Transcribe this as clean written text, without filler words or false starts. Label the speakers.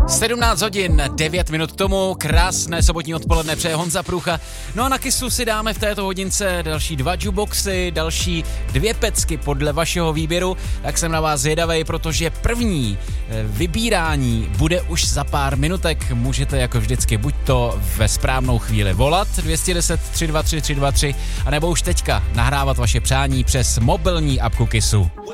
Speaker 1: 17 hodin, 9 minut k tomu, krásné sobotní odpoledne přeje Honza Průcha. No a na Kissu si dáme v této hodince další 2 jukeboxy, další 2 pecky podle vašeho výběru. Tak jsem na vás zvědavej, protože první vybírání bude už za pár minutek. Můžete jako vždycky buď to ve správnou chvíli volat 210 323 323, anebo už teďka nahrávat vaše přání přes mobilní apku Kissu.